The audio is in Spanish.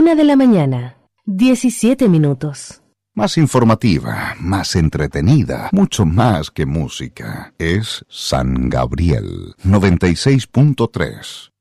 1:17 a.m. Más informativa, más entretenida, mucho más que música. Es San Gabriel 96.3.